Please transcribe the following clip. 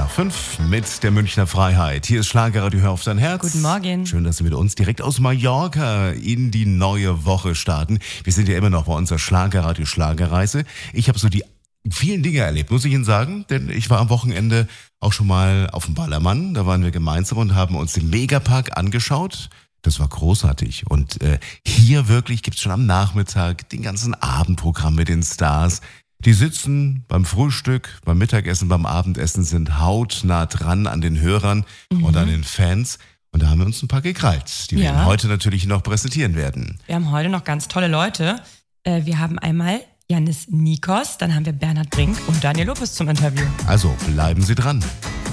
nach 5 mit der Münchner Freiheit. Hier ist Schlagerradio, hör auf dein Herz. Guten Morgen. Schön, dass Sie mit uns direkt aus Mallorca in die neue Woche starten. Wir sind ja immer noch bei unserer Schlagerradio Schlagerreise. Ich habe so die vielen Dinge erlebt, muss ich Ihnen sagen, denn ich war am Wochenende auch schon mal auf dem Ballermann. Da waren wir gemeinsam und haben uns den Megapark angeschaut. Das war großartig. Und hier wirklich gibt's schon am Nachmittag den ganzen Abendprogramm mit den Stars. Die sitzen beim Frühstück, beim Mittagessen, beim Abendessen, sind hautnah dran an den Hörern und an den Fans. Und da haben wir uns ein paar gekrallt, die wir Ihnen heute natürlich noch präsentieren werden. Wir haben heute noch ganz tolle Leute. Wir haben einmal Janis Nikos, dann haben wir Bernhard Brink und Daniel Lopez zum Interview. Also bleiben Sie dran.